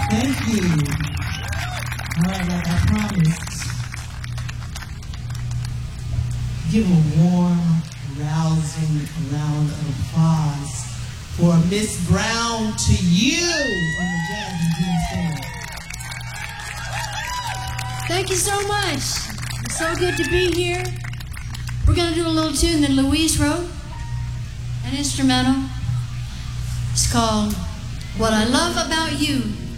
Thank you. All right, like I promised, give a warm, rousing round of applause for Miss Brown to you on the Jazz and Jim stage. Thank you so much. It's so good to be here. We're going to do a little tune that Louise wrote, an instrumental. It's called What I Love About You.